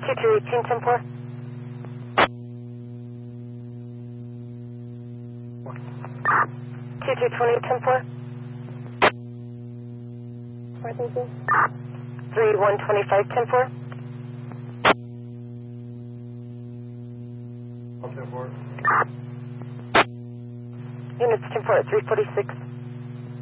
2218, 10-4. 2220, 10-4. 3125, 10-4. 10-4. Units 10-4 at 346.